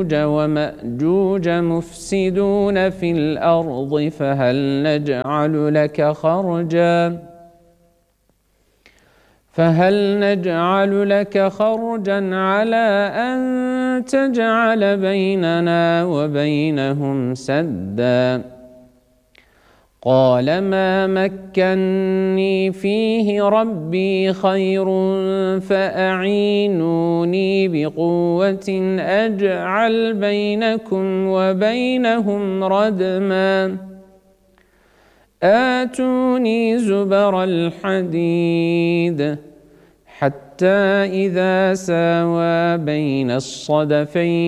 يأجوج ومأجوج مفسدون في الأرض فهل نجعل لك خرجا على أن تجعل بيننا وبينهم سدا قال ما مكني فيه ربي خير فأعينوني بقوة أجعل بينكم وبينهم ردما آتوني زبر الحديد حتى إذا ساوى بين الصدفين